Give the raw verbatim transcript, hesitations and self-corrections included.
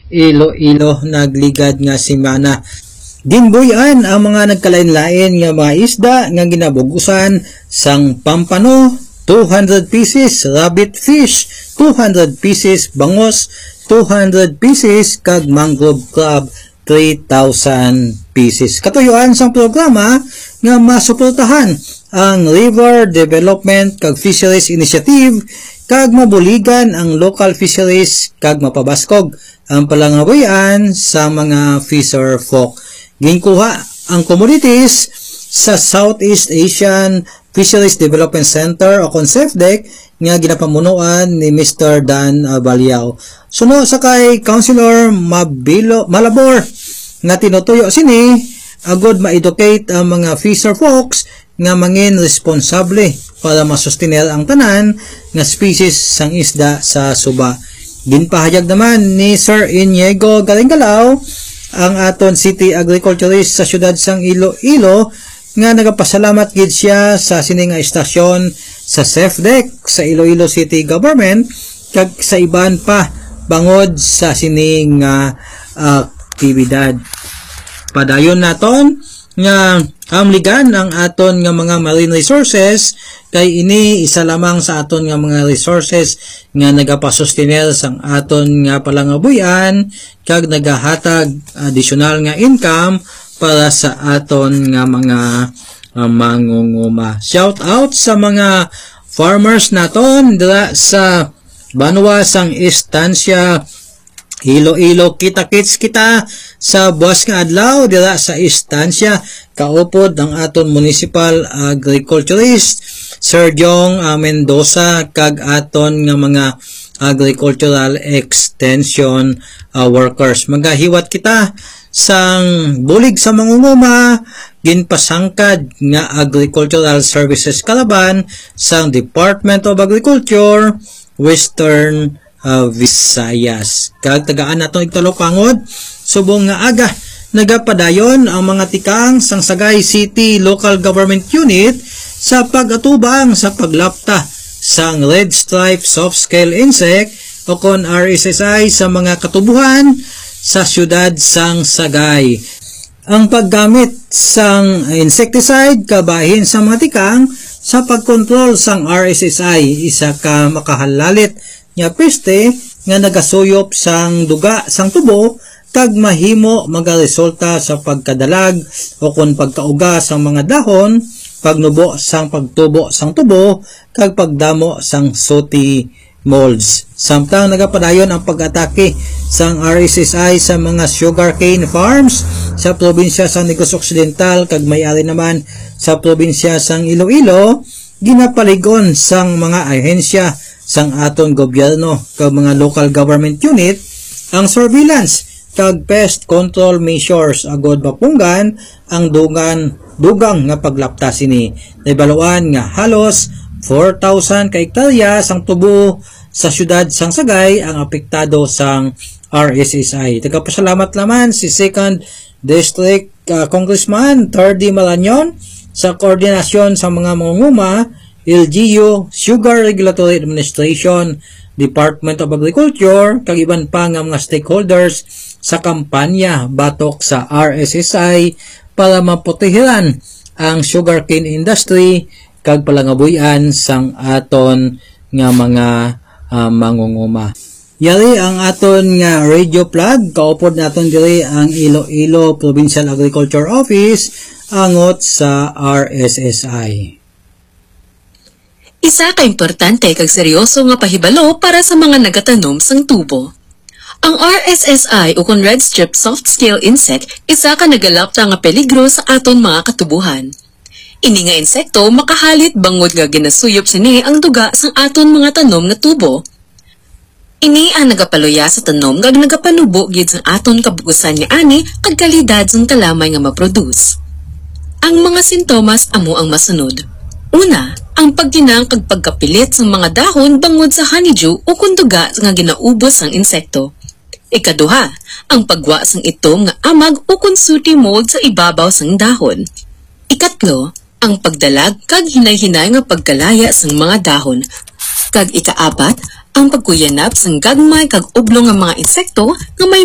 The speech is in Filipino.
Iloilo nagligad nga semana. Ginbuyan ang mga nagkalain-lain nga mga isda nga ginabugusan sang pampano two hundred pieces, rabbit fish two hundred pieces, bangos two hundred pieces, kag mangrove crab three thousand pieces. Katuyuan sang programa nga masuportahan ang River Development kag Fisheries Initiative kag mabuligan ang local fisheries kag mapabaskog ang palangabuyan sa mga fisher folk. Ginkuha ang communities sa Southeast Asian Fisheries Development Center o CONCEFDEC nga ginapamunuan ni Mister Dan Baliao. Suno sa kay Councilor Mabilo Malabor nga tinutuyo sini agod ma-educate ang mga fisher folks nga mangin responsable para masustenir ang tanan nga species sang isda sa Suba. Ginpahayag naman ni Sir Iniego Galingalao, ang aton city agriculturist sa syudad sang Iloilo, nga nagapasalamat gid siya sa sining nga istasyon sa CEFDEC sa Iloilo City Government kag sa iban pa bangod sa sining uh, aktibidad. Padayon naton nga amligan ang aton nga mga marine resources kay ini isa lamang sa aton nga mga resources nga nagapasustenir sang aton nga palangabuyan kag nagahatag additional nga income para sa aton nga mga uh, mangunguma. Shout out sa mga farmers naton dira sa Banwa sang Estancia Iloilo. Kita-kits kita sa buwas nga adlaw dira sa Estancia. Kaupod ang aton municipal agriculturist Sir Jong uh, Mendoza kag aton nga mga agricultural extension uh, workers. Magahiwat kita sang bulig sa mangunguma ginpasangkad nga Agricultural Services Kalaban sang Department of Agriculture Western uh, Visayas. Kag tagaan naton igtalopangod subong nga aga nagapadayon ang mga tikang sang Sagay City Local Government Unit sa pag-atubang sa paglapta sang Red Stripe Soft Scale Insect o kon R S S I sa mga katubuhan sa syudad sang Sagay. Ang paggamit sang insecticide kabahin sa mga tikang sa pagkontrol sang R S S I isa ka makahalalit nga peste nga nagasuyop sang duga sang tubo kag mahimo magaresulta sa pagkadalag o kon pagkauga sang mga dahon, pagnubo sang pagtubo sang tubo kag pagdamo sang sooty molds. Samtang nagapadayon ang pag-atake sang R S S I sa mga sugarcane farms sa probinsya sang Negros Occidental kag may-ari naman sa probinsya sang Iloilo, ginapaligon sang mga ahensya sang aton gobyerno kag mga local government unit ang surveillance kag pest control measures agod mapunggan ang dugan dugang nga paglapta sini. Naibaluan nga halos four thousand ka hektarya sang tubo sa syudad sang Sagay ang apektado sang R S S I. Tagapasalamat naman si second District uh, Congressman Tardy Malanyon sa koordinasyon sa mga mangunguma, L G U, Sugar Regulatory Administration, Department of Agriculture, kag iban pa nga mga stakeholders sa kampanya batok sa R S S I para maprotehiran ang sugarcane industry kag palangabuyan sang aton nga mga uh, mangunguma. Yari ang aton nga radio plug, kaupod naton diri ang Iloilo Provincial Agriculture Office angot sa R S S I. Isa ka importante kag seryoso nga pahibalo para sa mga nagatanom sang tubo. Ang R S S I o kon Red Strip Soft Scale Insect isa ka nagalapta nga peligro sa aton mga katubuhan. Ini nga insekto makahalit bangod nga ginasuyop sini ang duga sang aton mga tanom nga tubo. Ini ang nagapaluya sa tanom nga nagapanubo gid sang aton kabugusan nga ani kag kalidad sang kalamay nga maproduce. Ang mga sintomas amo ang masunod. Una, ang pagginang kag pagkapilit sang mga dahon bangod sa honeydew o kun duga nga ginaubos sang insekto. Ikaduha, ang pagwa sang itom nga amag o kun sooty mold sa ibabaw sang dahon. Ikatlo, ang pagdalag kag hinay-hinay nga pagkalaya sang mga dahon. Kag ikaapat, ang pagkuyanap sang gagmay kag oblong nga mga insekto nga may